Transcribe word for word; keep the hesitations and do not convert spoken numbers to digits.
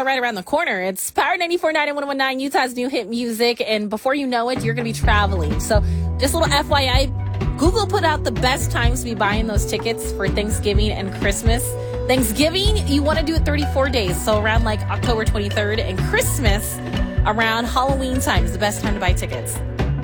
right around the corner. It's Power ninety-four point nine and one oh one point nine, Utah's new hit music. And before you know it, you're going to be traveling. So just a little F Y I, Google put out the best times to be buying those tickets for Thanksgiving and Christmas. Thanksgiving, you want to do it thirty-four days. So around like October twenty-third, and Christmas around Halloween time is the best time to buy tickets.